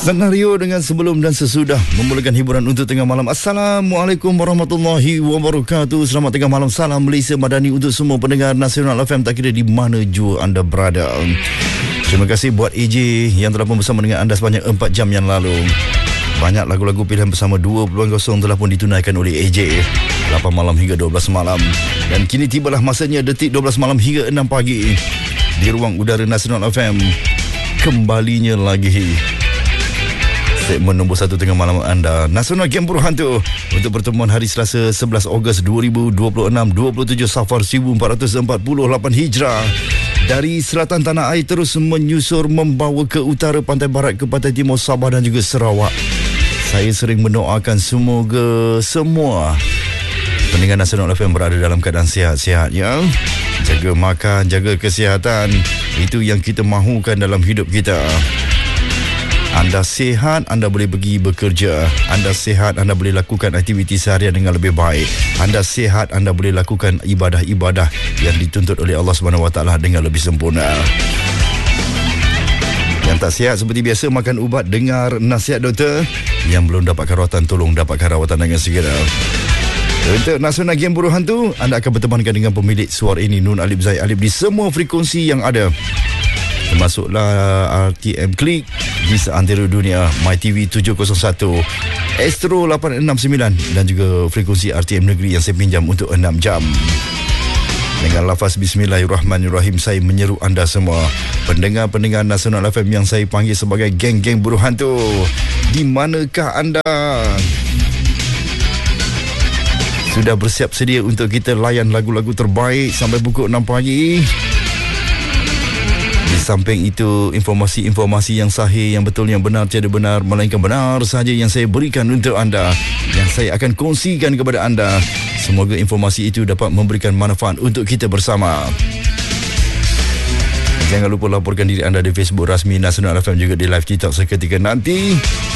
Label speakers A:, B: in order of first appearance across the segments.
A: Senario dengan sebelum dan sesudah memulakan hiburan untuk tengah malam. Assalamualaikum warahmatullahi wabarakatuh. Selamat tengah malam. Salam Malaysia Madani untuk semua pendengar Nasional FM, tak kira di mana jua anda berada. Terima kasih buat AJ yang telah pun bersama dengan anda sebanyak 4 jam yang lalu. Banyak lagu-lagu pilihan bersama 2 peluang kosong telah pun ditunaikan oleh AJ 8 malam hingga 12 malam. Dan kini tibalah masanya detik 12 malam hingga 6 pagi di ruang udara Nasional FM. Kembalinya lagi segmen nombor 1 tengah malam anda, Nasional Game Hantu, untuk pertemuan hari Selasa 11 Ogos 2026, 27 Safar 1448 Hijrah. Dari selatan tanah air terus menyusur membawa ke utara, pantai barat ke pantai timur Sabah dan juga Sarawak. Saya sering mendoakan semoga semua pendengar Nasional FM berada dalam keadaan sihat-sihat ya. Jaga makan, jaga kesihatan, itu yang kita mahukan dalam hidup kita. Anda sihat, anda boleh pergi bekerja. Anda sihat, anda boleh lakukan aktiviti seharian dengan lebih baik. Anda sihat, anda boleh lakukan ibadah-ibadah yang dituntut oleh Allah SWT dengan lebih sempurna. Yang tak sihat seperti biasa, makan ubat, dengar nasihat doktor. Yang belum dapatkan rawatan, tolong dapatkan rawatan dengan segera. Untuk Nasional Game Buruh Hantu, anda akan bertemankan dengan pemilik suara ini, Nun Alif Zaid Alif, di semua frekuensi yang ada, termasuklah RTM Klik di seantero dunia, MyTV 701, Astro 869 dan juga frekuensi RTM Negeri yang saya pinjam untuk 6 jam. Dengan lafaz Bismillahirrahmanirrahim, saya menyeru anda semua pendengar-pendengar Nasional FM yang saya panggil sebagai geng-geng buruh hantu. Di manakah anda? Sudah bersiap sedia untuk kita layan lagu-lagu terbaik sampai pukul 6 pagi? Di samping itu, informasi-informasi yang sahih, yang betul, yang benar, tiada benar, melainkan benar sahaja yang saya berikan untuk anda, yang saya akan kongsikan kepada anda. Semoga informasi itu dapat memberikan manfaat untuk kita bersama. Jangan lupa laporkan diri anda di Facebook rasmi Nasional FM, juga di live TikTok seketika nanti.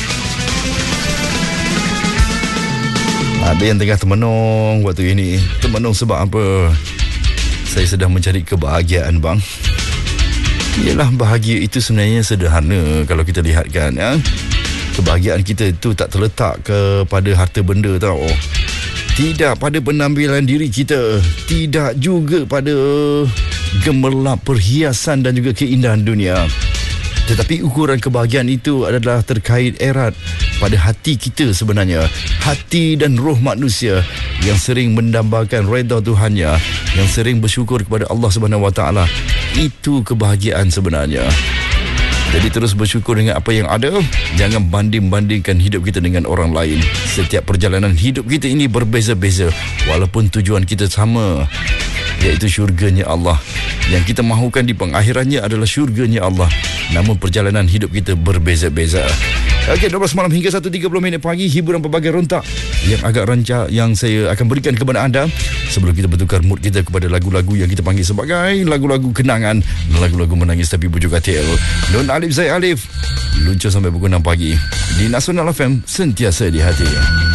A: Ada yang tengah termenung waktu ini. Termenung sebab apa? Saya sedang mencari kebahagiaan, bang. Yalah, bahagia itu sebenarnya sederhana kalau kita lihatkan ya. Kebahagiaan kita itu tak terletak kepada harta benda tau. Tidak pada penampilan diri kita, tidak juga pada gemerlap perhiasan dan juga keindahan dunia. Tetapi ukuran kebahagiaan itu adalah terkait erat pada hati kita sebenarnya. Hati dan roh manusia yang sering mendambakan redha Tuhannya, yang sering bersyukur kepada Allah SWT. Itu kebahagiaan sebenarnya. Jadi terus bersyukur dengan apa yang ada. Jangan banding-bandingkan hidup kita dengan orang lain. Setiap perjalanan hidup kita ini berbeza-beza, walaupun tujuan kita sama, iaitu syurganya Allah. Yang kita mahukan di pengakhirannya adalah syurganya Allah. Namun perjalanan hidup kita berbeza-beza. Okey, 12 malam hingga 1.30 pagi, hiburan pelbagai rontak yang agak rancak yang saya akan berikan kepada anda sebelum kita bertukar mood kita kepada lagu-lagu yang kita panggil sebagai lagu-lagu kenangan, lagu-lagu menangis tapi bujuk katil. Nun Alif Zaid Alif luncur sampai pukul 6 pagi di Nasional FM, sentiasa di hati.